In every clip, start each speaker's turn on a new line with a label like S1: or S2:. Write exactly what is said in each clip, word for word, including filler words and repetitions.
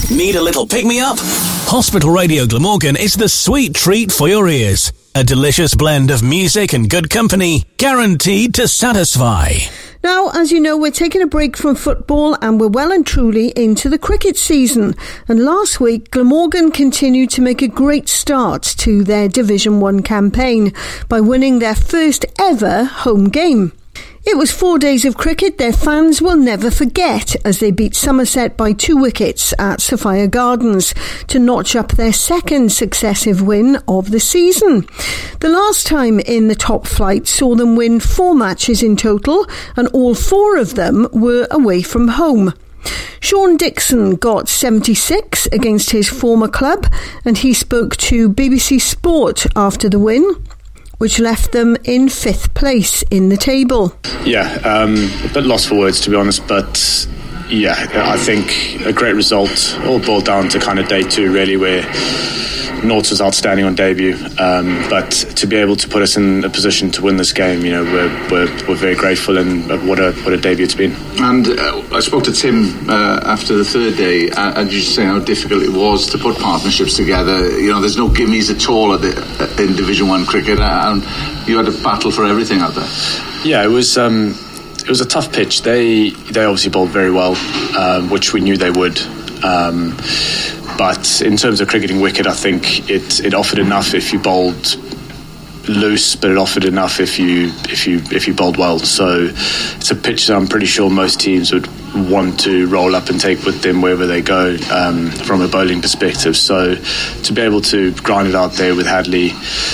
S1: Need a little pick-me-up? Hospital Radio Glamorgan is the sweet treat for your ears. A delicious blend of music and good company, guaranteed to satisfy.
S2: Now, as you know, we're taking a break from football and we're well and truly into the cricket season. And last week, Glamorgan continued to make a great start to their Division one campaign by winning their first ever home game. It was four days of cricket their fans will never forget as they beat Somerset by two wickets at Sophia Gardens to notch up their second successive win of the season. The last time in the top flight saw them win four matches in total, and all four of them were away from home. Sean Dixon got seventy-six against his former club, and he spoke to B B C Sport after the win, which left them in fifth place in the table.
S3: Yeah, um, a bit lost for words, to be honest, but yeah, I think a great result. All boiled down to kind of day two, really, where Norts was outstanding on debut, um, but to be able to put us in a position to win this game, you know, we're we're, we're very grateful, and what a what a debut it's been. And uh, I spoke to Tim uh, after the third day, uh, and you saying how difficult it was to put partnerships together. You know, there's no gimmies at all at the, in Division One cricket, and you had a battle for everything out there. Yeah, it was. Um, it was a tough pitch. They they obviously bowled very well, um, which we knew they would. Um, But in terms of cricketing wicket, I think it it offered enough if you bowled loose, but it offered enough if you if you if you bowled well. So it's a pitch that I'm pretty sure most teams would want to roll up and take with them wherever they go, um, from a bowling perspective. So to be able to grind it out there with Hadley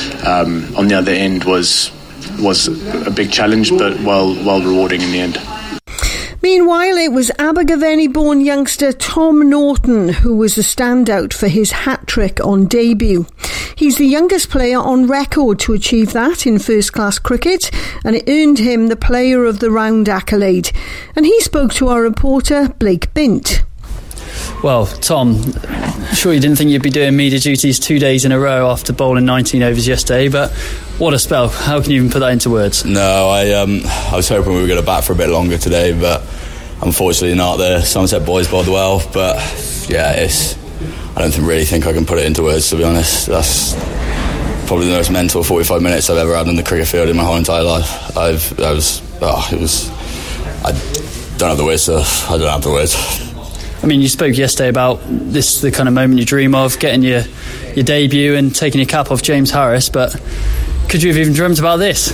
S3: um, on the other end was was a big challenge, but well well rewarding in the end.
S2: Meanwhile, it was Abergavenny-born youngster Tom Norton who was a standout for his hat-trick on debut. He's the youngest player on record to achieve that in first-class cricket, and it earned him the Player of the Round accolade. And he spoke to our reporter, Blake Bint.
S4: Well, Tom, sure you didn't think you'd be doing media duties two days in a row after bowling nineteen overs yesterday, but what a spell. How can you even put that into words?
S5: No, I um, I was hoping we were going to bat for a bit longer today, but unfortunately not. The Somerset boys bowled well, but yeah, it's I don't think, really think I can put it into words, to be honest. That's probably the most mental forty-five minutes I've ever had on the cricket field in my whole entire life. I've, I was, oh, it was, I don't have the words, so I don't have the words.
S4: I mean, you spoke yesterday about this, the kind of moment you dream of, getting your, your debut and taking your cap off James Harris, but could you have even dreamt about this?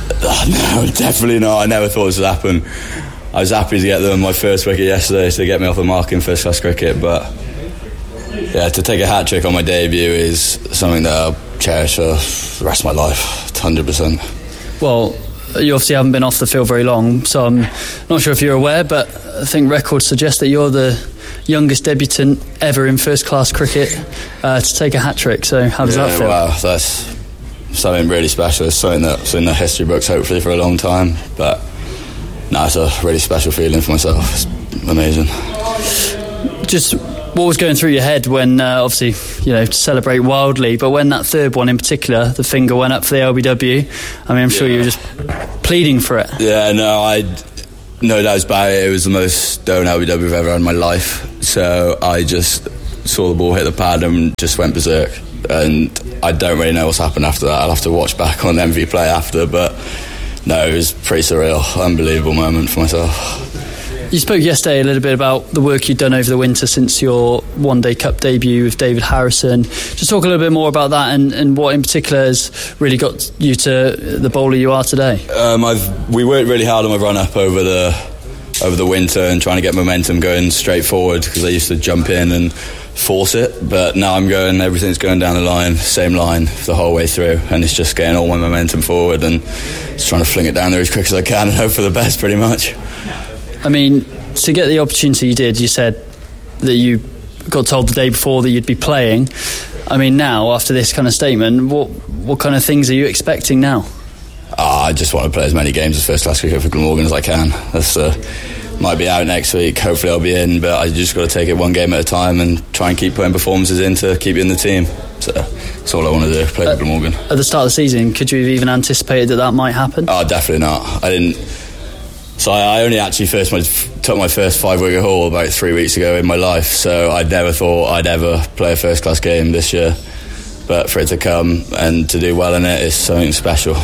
S5: No, definitely not. I never thought this would happen. I was happy to get them my first wicket yesterday to get me off the mark in first class cricket, but yeah, to take a hat trick on my debut is something that I'll cherish for the rest of my life, one hundred percent.
S4: Well, you obviously haven't been off the field very long, so I'm not sure if you're aware, but I think records suggest that you're the youngest debutant ever in first class cricket uh, to take a hat trick. So how does
S5: yeah,
S4: that feel?
S5: Wow, that's something really special. It's something that's in the history books hopefully for a long time, but no, it's a really special feeling for myself. It's amazing.
S4: Just what was going through your head when uh, obviously, you know, to celebrate wildly, but when that third one in particular, the finger went up for the L B W, I mean, I'm sure yeah. you were just pleading for it.
S5: Yeah, no, I no doubts about it. It was the most stoned L B W I've ever had in my life. So I just saw the ball hit the pad and just went berserk. And I don't really know what's happened after that. I'll have to watch back on M V play after, but no, it was pretty surreal, unbelievable moment for myself.
S4: You spoke yesterday a little bit about the work you'd done over the winter since your One Day Cup debut with David Harrison. Just talk a little bit more about that and, and what in particular has really got you to the bowler you are today.
S5: Um, I've, we worked really hard on my run-up over the over the winter and trying to get momentum going straight forward, because I used to jump in and force it, but now I'm going, everything's going down the line, same line the whole way through, and it's just getting all my momentum forward and just trying to fling it down there as quick as I can and hope for the best, pretty much.
S4: I mean, to get the opportunity you did, you said that you got told the day before that you'd be playing. I mean, now, after this kind of statement, what what kind of things are you expecting now?
S5: Oh, I just want to play as many games as first class cricket for Glamorgan as I can. That's uh, might be out next week, hopefully I'll be in, but I just got to take it one game at a time and try and keep putting performances in to keep you in the team. So that's all I want to do, play
S4: at,
S5: for Glamorgan.
S4: At the start of the season, could you have even anticipated that that might happen?
S5: Oh, definitely not. I didn't So I, I only actually first my, took my first five-wicket haul about three weeks ago in my life, so I never thought I'd ever play a first-class game this year. But for it to come and to do well in it is something special.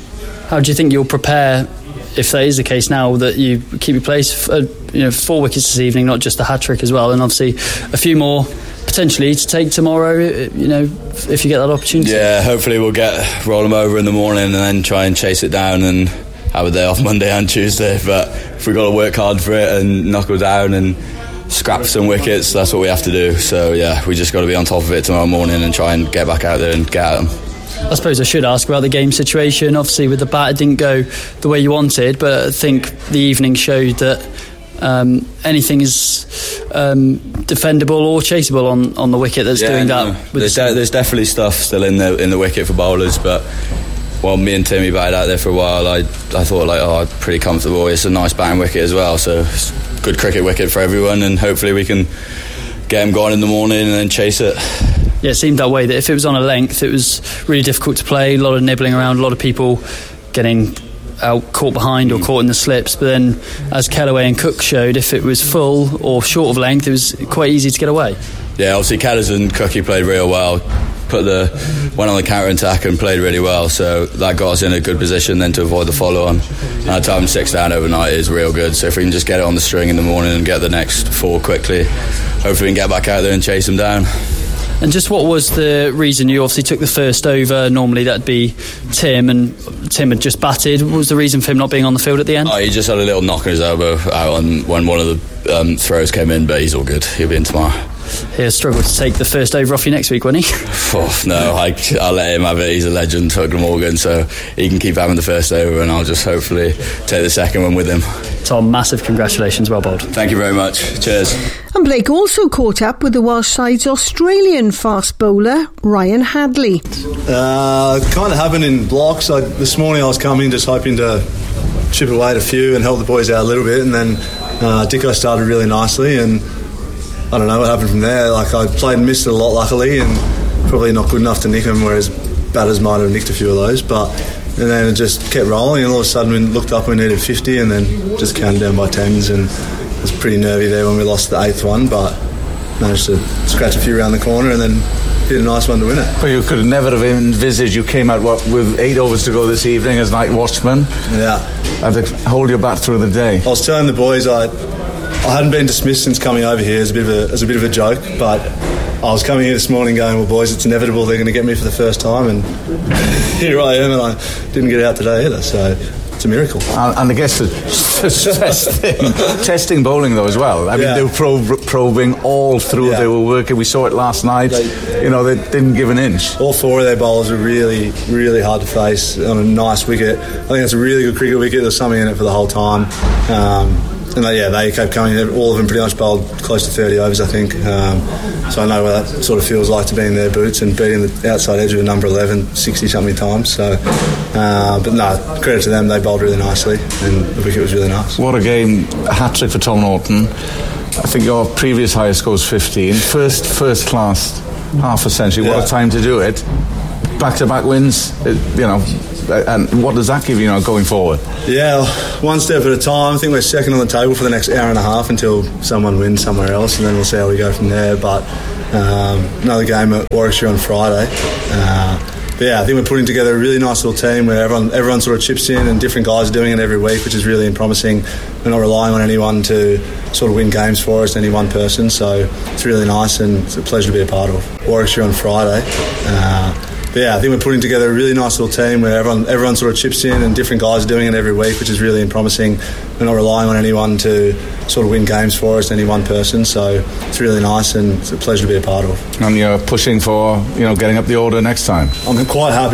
S4: How do you think you'll prepare, if that is the case now, that you keep your place for, you know, four wickets this evening, not just a hat-trick as well, and obviously a few more potentially to take tomorrow, you know, if you get that opportunity?
S5: Yeah, hopefully we'll get roll them over in the morning and then try and chase it down and have a day off Monday and Tuesday. But if we've got to work hard for it and knuckle down and scrap some wickets, that's what we have to do. So yeah, we just got to be on top of it tomorrow morning and try and get back out there and get at them.
S4: I suppose I should ask about the game situation. Obviously with the bat it didn't go the way you wanted, but I think the evening showed that um, anything is um, defendable or chaseable on, on the wicket that's
S5: yeah,
S4: doing
S5: no,
S4: that. With
S5: there's,
S4: the
S5: de- there's definitely stuff still in the in the wicket for bowlers, but while me and Timmy batted out there for a while, I I thought like oh pretty comfortable. It's a nice batting wicket as well, so it's a good cricket wicket for everyone, and hopefully we can get them going in the morning and then chase it.
S4: Yeah, it seemed that way, that if it was on a length it was really difficult to play, a lot of nibbling around, a lot of people getting out caught behind or caught in the slips, but then as Kellaway and Cook showed, if it was full or short of length it was quite easy to get away. Yeah,
S5: obviously Kellers and Cookie played real well, put the went on the counter attack and played really well, so that got us in a good position then to avoid the follow on. And our time six down overnight is real good, so if we can just get it on the string in the morning and get the next four quickly, hopefully we can get back out there and chase them down.
S4: And just what was the reason you obviously took the first over? Normally that'd be Tim, and Tim had just batted. What was the reason for him not being on the field at the end?
S5: Oh, he just had a little knock on his elbow out on when one of the um, throws came in, but he's all good. He'll be in tomorrow.
S4: He'll struggle to take the first over off you next week, won't he?
S5: Oh, no, I, I'll let him have it. He's a legend for Glamorgan, so he can keep having the first over, and I'll just hopefully take the second one with him.
S4: Tom, massive congratulations, well bowled.
S5: Thank you very much. Cheers.
S2: And Blake also caught up with the Welsh side's Australian fast bowler, Ryan Hadley.
S6: Uh, kind of happened in blocks. I, this morning I was coming just hoping to chip away at a few and help the boys out a little bit, and then uh, Dicko started really nicely, and I don't know what happened from there. Like I played and missed it a lot luckily, and probably not good enough to nick them, whereas batters might have nicked a few of those, but and then it just kept rolling, and all of a sudden we looked up and we needed fifty, and then just counted down by tens, and it was pretty nervy there when we lost the eighth one, but managed to scratch a few around the corner and then hit a nice one to win it.
S7: Well, you could never have envisaged you came out what, with eight overs to go this evening as night watchman.
S6: Yeah.
S7: And to hold your bat through the day.
S6: I was telling the boys I I hadn't been dismissed since coming over here as a bit of a, as a bit of a joke, but I was coming here this morning going, well boys, it's inevitable they're going to get me for the first time, and here I am, and I didn't get out today either, so it's a miracle.
S7: And, and I guess the, the testing, testing bowling though as well. I mean, yeah. They were prob- probing all through. Yeah. They were working. We saw it last night. They, you know, they didn't give an inch.
S6: All four of their bowlers are really, really hard to face on a nice wicket. I think it's a really good cricket wicket. There's something in it for the whole time. Um, And they, yeah, they kept coming. All of them pretty much bowled close to thirty overs, I think. Um, so I know what that sort of feels like to be in their boots and beating the outside edge of a number eleven sixty something times. So, uh, but no, credit to them. They bowled really nicely, and the wicket was really nice.
S7: What a game! A hat trick for Tom Norton. I think your previous highest score was fifteen. First, first class, half a century. Yeah. What a time to do it! Back to back wins. You know. And what does that give you now going forward?
S6: Yeah, one step at a time. I think we're second on the table for the next hour and a half until someone wins somewhere else, and then we'll see how we go from there. But um, another game at Warwickshire on Friday. Uh, but yeah, I think we're putting together a really nice little team where everyone everyone sort of chips in, and different guys are doing it every week, which is really promising. We're not relying on anyone to sort of win games for us, any one person. So it's really nice, and it's a pleasure to be a part of. Warwickshire on Friday. Uh, But yeah, I think we're putting together a really nice little team where everyone everyone sort of chips in, and different guys are doing it every week, which is really promising. We're not relying on anyone to sort of win games for us, any one person. So it's really nice, and it's a pleasure to be a part of.
S7: And you're pushing for, you know, getting up the order next time.
S6: I'm quite happy